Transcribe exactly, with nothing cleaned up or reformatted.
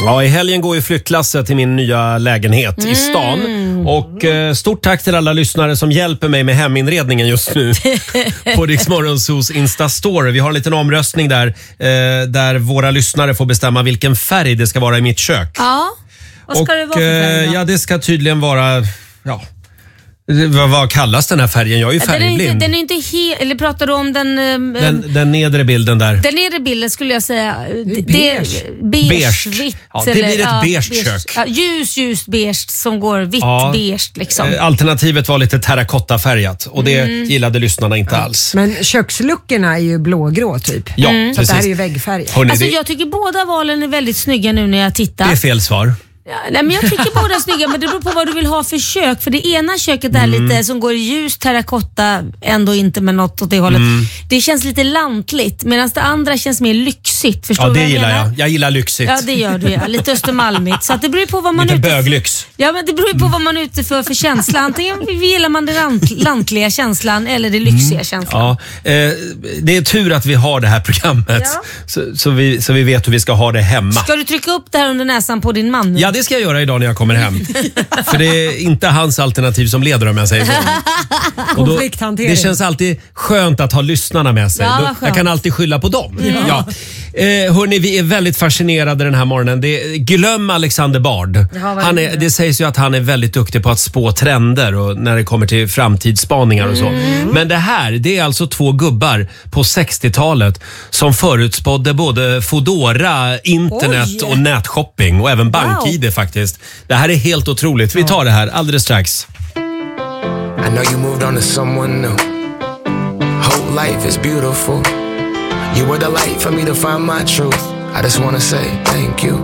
Ja, i helgen går ju flyttlasset till min nya lägenhet mm. i stan. Och eh, stort tack till alla lyssnare som hjälper mig med heminredningen just nu på Rix Morgonzos Insta-story. Vi har en liten omröstning där, eh, där våra lyssnare får bestämma vilken färg det ska vara i mitt kök. Ja, vad ska och, det vara för färg då? Ja, det ska tydligen vara... Ja. Vad, vad kallas den här färgen? Jag är ju färgblind. Den är inte, den är inte helt... Eller pratar du om den... Den, den nedre bilden där. Den nedre bilden skulle jag säga... Det, beige. Beige, beige. vitt. Ja, det blir ett ja, beige, beige kök. Ja, ljus, ljus beige som går vitt, ja. beige liksom. Alternativet var lite terrakottafärgat och det mm. gillade lyssnarna inte alls. Men köksluckorna är ju blågrå typ. Ja, mm. Så precis. det här är ju väggfärger. Hörrni, alltså det... jag tycker båda valen är väldigt snygga nu när jag tittar. Det är fel svar. Ja, nej, men jag tycker båda är snygga, men det beror på vad du vill ha för kök. För det ena köket är mm. lite som går i ljus terrakotta, ändå inte med något åt det hållet. Mm. Det känns lite lantligt, medan det andra känns mer lyxigt. Förstår ja, det jag gillar menar? jag. Jag gillar lyxigt. Ja, det gör du. Ja. Lite östermalmigt. Så att det beror på vad man lite ute böglyx. Ja, men det beror på vad man är ute för för känsla. Antingen gillar man den lant lantliga känslan eller det lyxiga mm. känslan. Ja, eh, det är tur att vi har det här programmet ja. så, så, vi, så vi vet hur vi ska ha det hemma. Ska du trycka upp det här under näsan på din man? Ja, det ska jag göra idag när jag kommer hem. För det är inte hans alternativ som leder, om jag säger så. Och då, det känns alltid skönt att ha lyssnarna med sig. Ja, då, jag kan alltid skylla på dem. Mm. Ja. Eh, hörni, vi är väldigt fascinerade den här morgonen. Det, glöm Alexander Bard. Ja, han är, det sägs ju att han är väldigt duktig på att spå trender och när det kommer till framtidsspaningar och så. Mm. Men det här, det är alltså två gubbar på sextiotalet som förutspådde både Foodora, internet Oj. och nätshopping och även BankID wow. faktiskt. Det här är helt otroligt. Vi tar det här alldeles strax. I know you moved on to someone new. Whole life is beautiful. You were the light for me to find my truth. I just wanna say thank you.